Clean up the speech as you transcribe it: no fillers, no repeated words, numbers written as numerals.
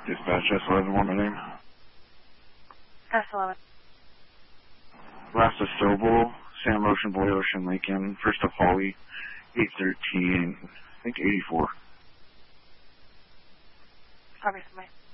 Dispatch S11, what my name? S11. Last of Sobel, Sam Ocean, Boy Ocean, Lincoln. First of Holly, 813, I think 84. Copy, somebody.